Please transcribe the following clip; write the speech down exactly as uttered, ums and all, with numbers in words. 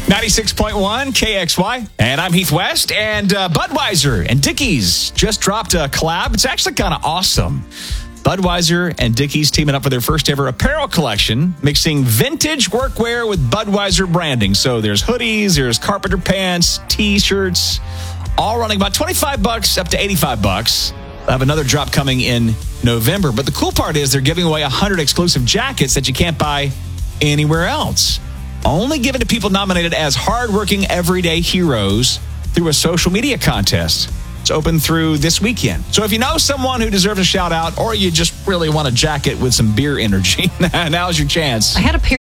ninety-six point one K X Y. And I'm Heath West. And uh, Budweiser and Dickies just dropped a collab. It's actually kind of awesome. Budweiser and Dickies teaming up for their first ever apparel collection, mixing vintage workwear with Budweiser branding. So there's hoodies, there's carpenter pants, T-shirts, all running about twenty-five bucks up to eighty-five bucks. They'll have another drop coming in November. But the cool part is they're giving away one hundred exclusive jackets that you can't buy anywhere else. Only given to people nominated as hardworking everyday heroes through a social media contest. It's open through this weekend. So if you know someone who deserves a shout out, or you just really want a jacket with some beer energy, now's your chance. I had a pair